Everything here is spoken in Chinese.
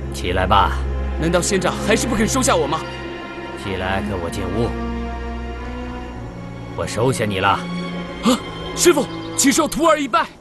起来吧。 难道仙长还是不肯收下我吗？ 起来，跟我进屋。我收下你了。 啊，师傅，请受徒儿一拜。